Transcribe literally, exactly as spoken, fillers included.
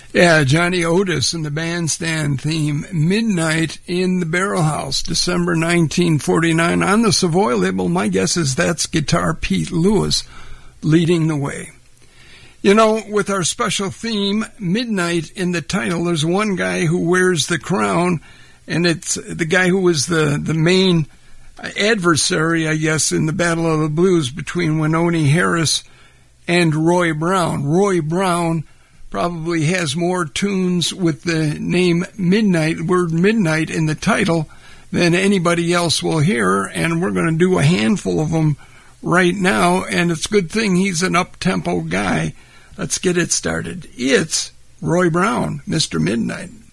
Yeah, Johnny Otis and the Bandstand theme, Midnight in the Barrel House, December nineteen forty-nine. On the Savoy label, my guess is that's guitar Pete Lewis leading the way. You know, with our special theme, Midnight in the title, there's one guy who wears the crown, and it's the guy who was the, the main adversary, I guess, in the Battle of the Blues between Wynonie Harris and Roy Brown. Roy Brown probably has more tunes with the name Midnight, word Midnight in the title than anybody else will hear, and we're going to do a handful of them right now, and it's a good thing he's an up-tempo guy. Let's get it started. It's Roy Brown, Mister Midnight.